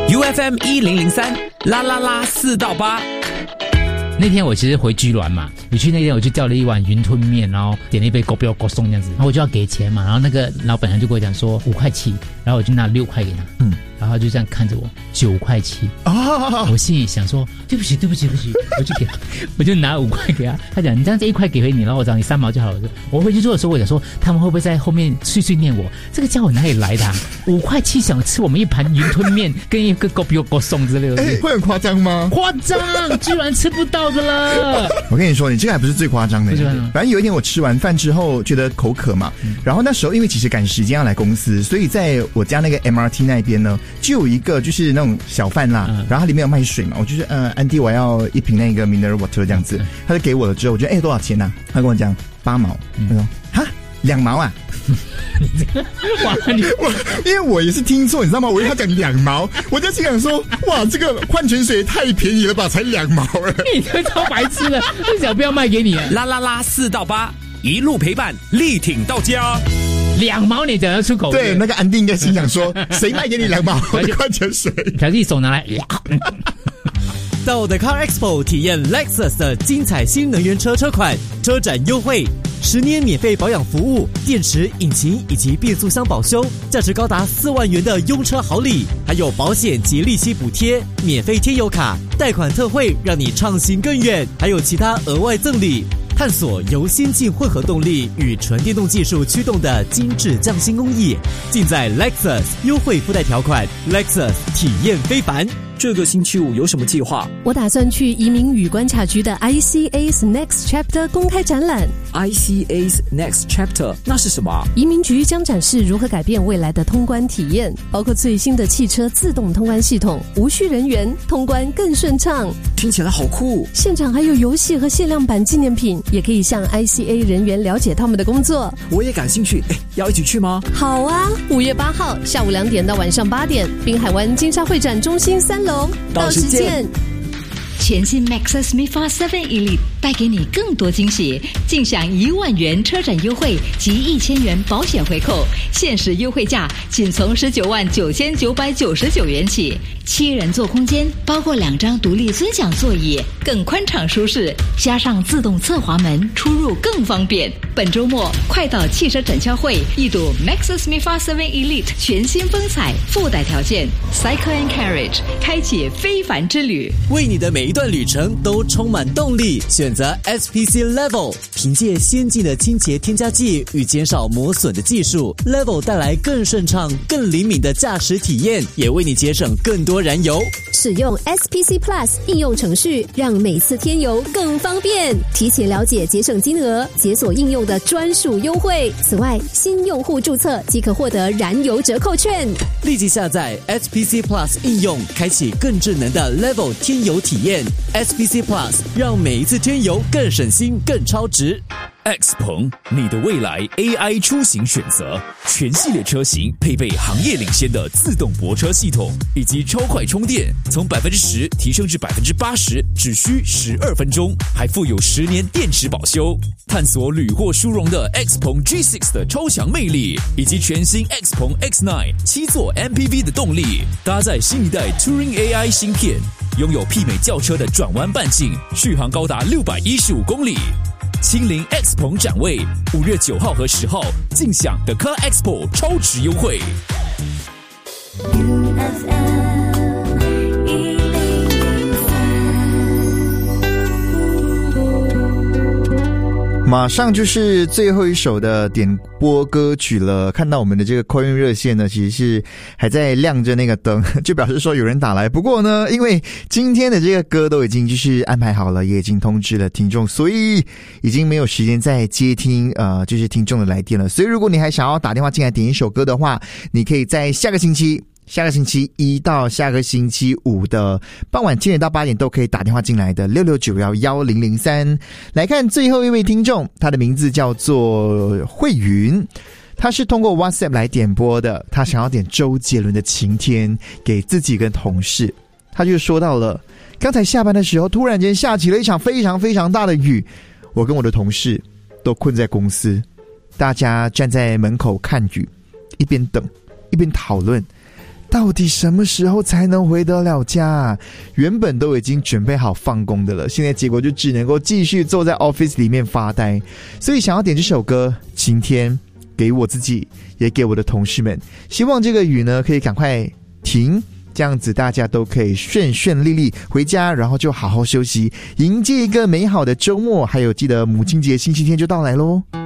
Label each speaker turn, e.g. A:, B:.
A: UFM1003啦啦啦4到8。
B: 那天我其实回居銮嘛，你去那天我就叫了一碗云吞面，然后点了一杯狗标狗松这样子，然后我就要给钱嘛，然后那个老板娘就跟我讲说5块7，然后我就拿6块给他，然后他就这样看着我9块7，我心里想说对不起，我就拿5块给他，他讲你这样子1块给回你，然后我找你3毛就好了。我回去做的时候，我想说他们会不会在后面碎碎念我，这个家伙哪里来的5块7想吃我们一盘云吞面跟一个狗标狗松之类的，
C: 会很夸张吗？
B: 夸张，居然吃不到的了。
C: 我跟你说，你这个还不是最夸张的。反正有一天我吃完饭之后觉得口渴嘛，然后那时候因为其实赶时间要来公司，所以在我家那个 MRT 那边呢，就有一个就是那种小贩啦，然后它里面有卖水嘛，我就是安迪我要1瓶那个 mineral water 这样子，他就给我了之后，我觉得多少钱啊？他跟我讲8毛，他说哈2毛啊。因为我也是听错，你知道吗？我以为他讲2毛，我就心想说，哇，这个矿泉水也太便宜了吧，才2毛了。
B: 你这超白痴的，为什么不要卖给你
A: 啦啦啦4到8，一路陪伴，力挺到家。
B: 2毛你讲得出口？
C: 对，那个安迪应该心想说，谁卖给你2毛的矿泉水？
B: 小弟手拿来。
D: 到 The Car Expo 体验 Lexus 的精彩新能源车车款，车展优惠，10年免费保养服务，电池、引擎以及变速箱保修，价值高达4万元的用车好礼，还有保险及利息补贴，免费添油卡，贷款特惠，让你畅行更远，还有其他额外赠礼。探索由先进混合动力与纯电动技术驱动的精致匠心工艺，尽在 Lexus， 优惠附带条款 Lexus 体验非凡。
A: 这个星期五有什么计划？
E: 我打算去移民与观察局的 ICA's Next Chapter 公开展览。
A: ICA's Next Chapter 那是什么？
E: 移民局将展示如何改变未来的通关体验，包括最新的汽车自动通关系统，无需人员，通关更顺畅。
A: 听起来好酷！
E: 现场还有游戏和限量版纪念品，也可以向 ICA 人员了解他们的工作。
A: 我也感兴趣，要一起去吗？
E: 好啊，5月8号下午2点到晚上8点，滨海湾金沙会展中心3楼，到时见。
F: 全新 Maxus MIFA 7 Elite 带给你更多惊喜，尽享1万元车展优惠及1000元保险回扣，限时优惠价仅从199999元起。7人座空间，包括2张独立尊享座椅，更宽敞舒适，加上自动侧滑门，出入更方便。本周末快到汽车展销会一睹 Maxus MIFA 7 Elite 全新风采，附带条件 Cycle and Carriage， 开启非凡之旅，
D: 为你的每一段旅程都充满动力。选择 SPC Level， 凭借先进的清洁添加剂与减少磨损的技术， Level 带来更顺畅、更灵敏的驾驶体验，也为你节省更多燃油。
E: 使用 SPC Plus 应用程序，让每次添油更方便。提前了解节省金额，解锁应用的专属优惠。此外，新用户注册即可获得燃油折扣券。
D: 立即下载 SPC Plus 应用，开启更智能的 Level 添油体验。SPC Plus 让每一次添油更省心、更超值。
G: X 鹏，你的未来 AI 出行选择，全系列车型配备行业领先的自动泊车系统以及超快充电，从10%提升至80%，只需12分钟，还附有10年电池保修。探索屡获殊荣的 X 鹏 G6 的超强魅力，以及全新 X 鹏 X9 7座 MPV 的动力，搭载新一代 Turing AI 芯片，拥有媲美轿车的转弯半径，续航高达615公里。亲临 X 鹏展位，5月9号和10号尽享 The Car Expo 超值优惠。
C: 马上就是最后一首的点播歌曲了。看到我们的这个 call in 热线呢，其实是还在亮着那个灯，就表示说有人打来。不过呢，因为今天的这个歌都已经就是安排好了，也已经通知了听众，所以已经没有时间再接听就是听众的来电了。所以如果你还想要打电话进来点一首歌的话，你可以在下个星期一到下个星期五的傍晚7点到8点都可以打电话进来的66911003。来看最后一位听众，他的名字叫做慧云，他是通过 WhatsApp 来点播的，他想要点周杰伦的晴天给自己跟同事。他就说到了刚才下班的时候突然间下起了一场非常非常大的雨，我跟我的同事都困在公司，大家站在门口看雨，一边等一边讨论到底什么时候才能回得了家啊？原本都已经准备好放工的了，现在结果就只能够继续坐在 office 里面发呆。所以想要点这首歌，晴天，给我自己，也给我的同事们，希望这个雨呢可以赶快停，这样子大家都可以顺顺利利回家，然后就好好休息，迎接一个美好的周末。还有记得母亲节星期天就到来咯。